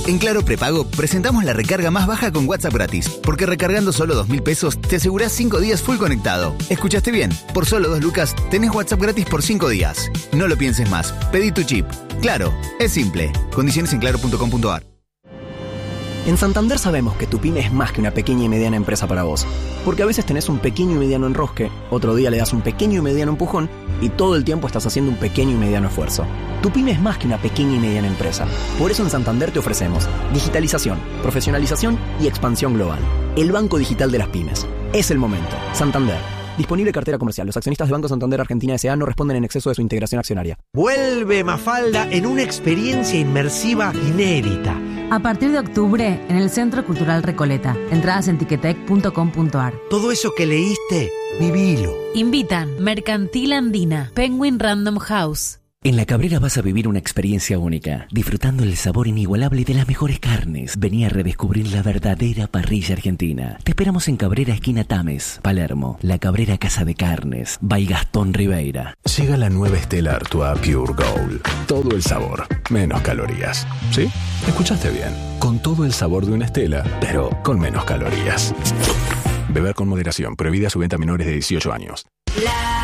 En Claro Prepago presentamos la recarga más baja con WhatsApp gratis, porque recargando solo 2.000 pesos te asegurás 5 días full conectado. ¿Escuchaste bien? Por solo 2 lucas tenés WhatsApp gratis por 5 días. No lo pienses más, pedí tu chip. Claro, es simple. Condiciones en claro.com.ar. En Santander sabemos que tu pyme es más que una pequeña y mediana empresa para vos. Porque a veces tenés un pequeño y mediano enrosque, otro día le das un pequeño y mediano empujón y todo el tiempo estás haciendo un pequeño y mediano esfuerzo. Tu pyme es más que una pequeña y mediana empresa. Por eso en Santander te ofrecemos digitalización, profesionalización y expansión global. El banco digital de las pymes. Es el momento. Santander. Disponible cartera comercial. Los accionistas de Banco Santander Argentina S.A. no responden en exceso de su integración accionaria. Vuelve Mafalda en una experiencia inmersiva inédita. A partir de octubre, en el Centro Cultural Recoleta. Entradas en tiquetec.com.ar. Todo eso que leíste, vivilo. Invitan Mercantil Andina, Penguin Random House. En La Cabrera vas a vivir una experiencia única, disfrutando el sabor inigualable de las mejores carnes. Vení a redescubrir la verdadera parrilla argentina. Te esperamos en Cabrera, esquina Tames, Palermo. La Cabrera Casa de Carnes, by Gastón Ribeira. Llega la nueva Stella Artois Pure Gold. Todo el sabor, menos calorías. ¿Sí? Escuchaste bien. Con todo el sabor de una Stella, pero con menos calorías. Beber con moderación. Prohibida su venta a menores de 18 años.